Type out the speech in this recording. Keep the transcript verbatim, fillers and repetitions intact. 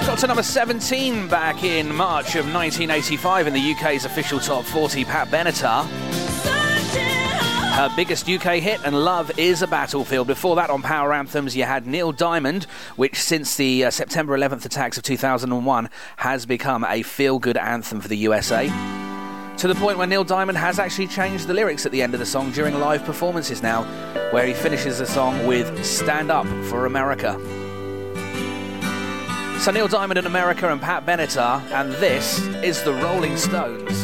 Got to number seventeen back in March of nineteen eighty-five in the U K's official top forty, Pat Benatar. Her biggest U K hit, and Love Is a Battlefield. Before that, on Power Anthems, you had Neil Diamond, which since the uh, September eleventh attacks of two thousand one has become a feel-good anthem for the U S A. To the point where Neil Diamond has actually changed the lyrics at the end of the song during live performances now, where he finishes the song with Stand Up for America. So Neil Diamond in America and Pat Benatar, and this is the Rolling Stones.